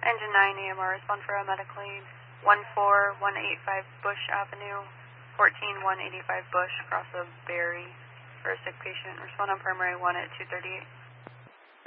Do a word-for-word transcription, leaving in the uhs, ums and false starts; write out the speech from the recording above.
Engine nine A M R, respond for a medical aid. one four one eight five Bush Avenue, fourteen one eighty-five Bush, across the Berry, for a sick patient. Respond on primary one at two thirty-eight.